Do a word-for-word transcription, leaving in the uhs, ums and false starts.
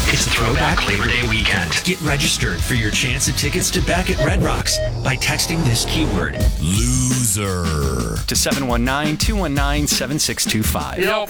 It's Throwback Labor Day weekend. Get registered for your chance at tickets to Back at Red Rocks by texting this keyword, loser, to seven one nine, two one nine, seven six two five. Yep.